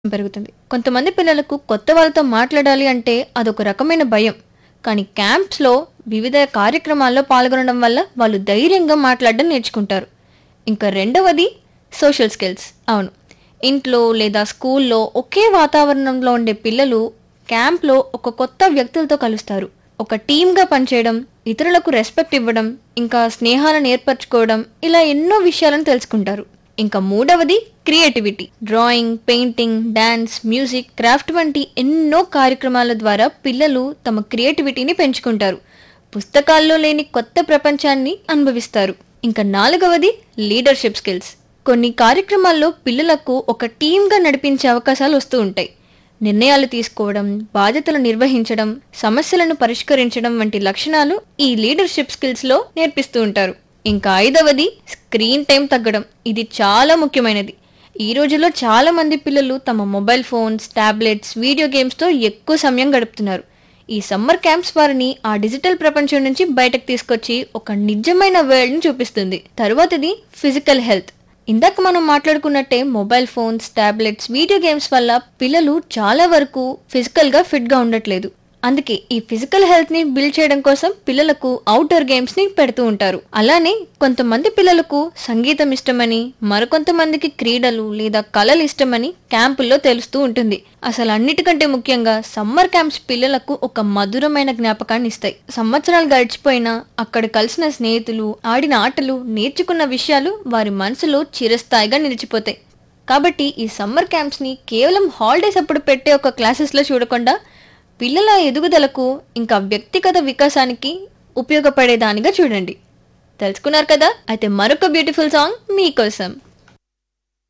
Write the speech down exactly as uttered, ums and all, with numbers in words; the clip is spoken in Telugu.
పెరుగుతుంది. కొంతమంది పిల్లలకు కొత్త వాళ్ళతో మాట్లాడాలి అంటే అదొక రకమైన భయం. కానీ క్యాంప్స్‌లో వివిధ కార్యక్రమాల్లో పాల్గొనడం వల్ల వాళ్ళు ధైర్యంగా మాట్లాడడం నేర్చుకుంటారు. ఇంకా రెండవది సోషల్ స్కిల్స్. అవును. ఇంట్లో లేదా స్కూల్లో ఒకే వాతావరణంలో ఉండే పిల్లలు క్యాంప్‌లో ఒక కొత్త వ్యక్తులతో కలుస్తారు. ఒక టీమ్‌గా పనిచేయడం, ఇతరులకు రెస్పెక్ట్ ఇవ్వడం, ఇంకా స్నేహాలను ఏర్పరచుకోవడం ఇలా ఎన్నో విషయాలను తెలుసుకుంటారు. ఇంకా మూడవది creativity. Drawing, painting, dance, music, craft వంటి ఎన్నో కార్యక్రమాల ద్వారా పిల్లలు తమ క్రియేటివిటీని పెంచుకుంటారు. పుస్తకాల్లో లేని కొత్త ప్రపంచాన్ని అనుభవిస్తారు. ఇంకా నాలుగవది లీడర్షిప్ స్కిల్స్. కొన్ని కార్యక్రమాల్లో పిల్లలకు ఒక టీమ్గా నడిపించే అవకాశాలు వస్తూ ఉంటాయి. నిర్ణయాలు తీసుకోవడం, బాధ్యతలు నిర్వహించడం, సమస్యలను పరిష్కరించడం వంటి లక్షణాలు ఈ లీడర్షిప్ స్కిల్స్లో నేర్పిస్తూ ఉంటారు. ఇంకా ఐదవది స్క్రీన్ టైం తగ్గడం. ఇది చాలా ముఖ్యమైనది. ఈ రోజుల్లో చాలా మంది పిల్లలు తమ మొబైల్ ఫోన్స్, టాబ్లెట్స్, వీడియో గేమ్స్తో ఎక్కువ సమయం గడుపుతున్నారు. ఈ సమ్మర్ క్యాంప్స్ వారిని ఆ డిజిటల్ ప్రపంచం నుంచి బయటకు తీసుకొచ్చి ఒక నిజమైన వరల్డ్ని చూపిస్తుంది. తరువాతది ఫిజికల్ హెల్త్. ఇందాక మనం మాట్లాడుకున్నట్టే mobile phones, tablets, video games వల్ల పిల్లలు చాలా వరకు ఫిజికల్గా ఫిట్గా ఉండట్లేదు. అందుకే ఈ ఫిజికల్ హెల్త్ ని బిల్డ్ చేయడం కోసం పిల్లలకు అవుట్డోర్ గేమ్స్ ని పెడుతూ ఉంటారు. అలానే కొంతమంది పిల్లలకు సంగీతం ఇష్టమని, మరికొంతమందికి క్రీడలు లేదా కళలు ఇష్టమని క్యాంపుల్లో తెలుస్తూ ఉంటుంది. అసలు అన్నిటికంటే ముఖ్యంగా సమ్మర్ క్యాంప్స్ పిల్లలకు ఒక మధురమైన జ్ఞాపకాన్ని ఇస్తాయి. సంవత్సరాలు గడిచిపోయినా అక్కడ కలిసిన స్నేహితులు, ఆడిన ఆటలు, నేర్చుకున్న విషయాలు వారి మనసులో చిరస్థాయిగా నిలిచిపోతాయి. కాబట్టి ఈ సమ్మర్ క్యాంప్స్ ని కేవలం హాలిడేస్ అప్పుడు పెట్టే ఒక క్లాసెస్ లో చూడకుండా పిల్లల ఎదుగుదలకు ఇంకా వ్యక్తిగత వికాసానికి ఉపయోగపడేదానిగా చూడండి. తెలుసుకున్నారు కదా? అయితే మరొక బ్యూటిఫుల్ సాంగ్ మీకోసం.